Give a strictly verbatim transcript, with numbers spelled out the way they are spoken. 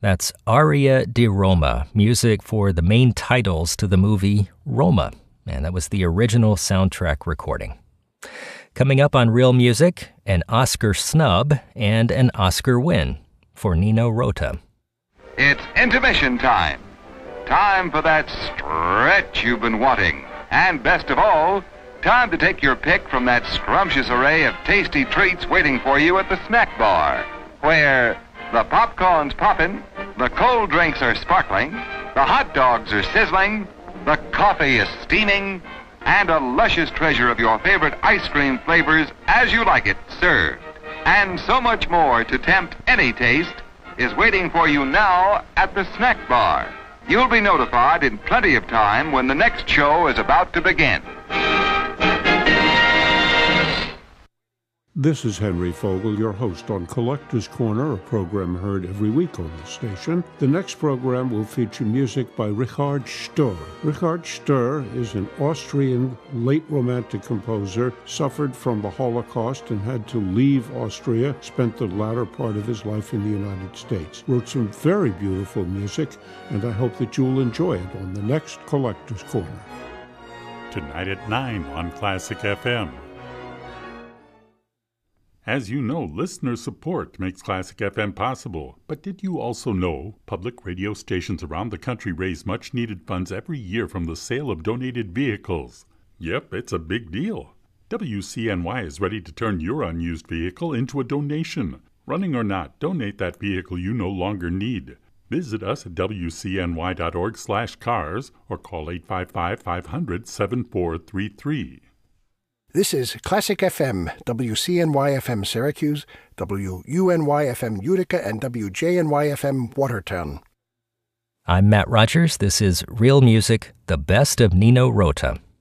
That's Aria di Roma, music for the main titles to the movie Roma. And that was the original soundtrack recording. Coming up on Real Music, an Oscar snub and an Oscar win for Nino Rota. It's intermission time. Time for that stretch you've been wanting. And best of all, time to take your pick from that scrumptious array of tasty treats waiting for you at the snack bar, where the popcorn's popping, the cold drinks are sparkling, the hot dogs are sizzling, the coffee is steaming, and a luscious treasure of your favorite ice cream flavors as you like it served. And so much more to tempt any taste is waiting for you now at the snack bar. You'll be notified in plenty of time when the next show is about to begin. This is Henry Fogel, your host on Collector's Corner, a program heard every week on the station. The next program will feature music by Richard Sturr. Richard Sturr is an Austrian late Romantic composer, suffered from the Holocaust and had to leave Austria, spent the latter part of his life in the United States. Wrote some very beautiful music, and I hope that you'll enjoy it on the next Collector's Corner. Tonight at nine on Classic F M. As you know, listener support makes Classic F M possible. But did you also know public radio stations around the country raise much-needed funds every year from the sale of donated vehicles? Yep, it's a big deal. W C N Y is ready to turn your unused vehicle into a donation. Running or not, donate that vehicle you no longer need. Visit us at W C N Y dot org slash cars or call eight five five, five hundred, seven four three three. This is Classic F M, W C N Y F M Syracuse, W U N Y F M Utica, and W J N Y F M Watertown. I'm Matt Rogers. This is Real Music, the best of Nino Rota.